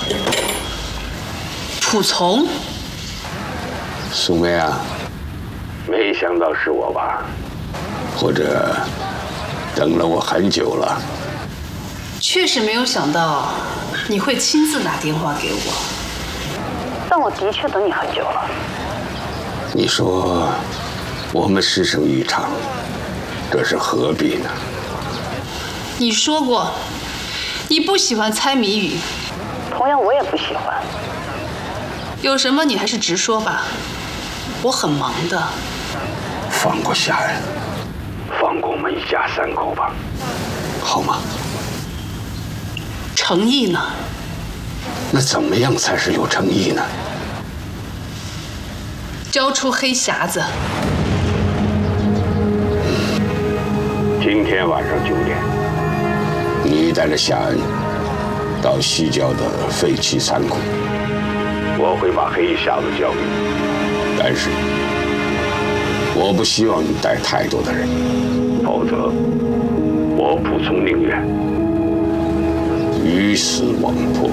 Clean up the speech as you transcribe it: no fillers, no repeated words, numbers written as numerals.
仆从。 苏梅啊，没想到是我吧？或者等了我很久了？ 确实没有想到你会亲自打电话给我，但我的确等你很久了。 你说我们师生一场，这是何必呢？ 你说过你不喜欢猜谜语，同样我也不喜欢。有什么你还是直说吧，我很忙的。 放过夏人，放过我们一家三口吧，好吗？ 诚意呢？ 那怎么样才是有诚意呢？ 交出黑匣子。 今天晚上9点，你带着夏恩到西郊的废弃仓库，我会把黑匣子交给你。但是，我不希望你带太多的人，否则我仆从宁愿鱼死网破。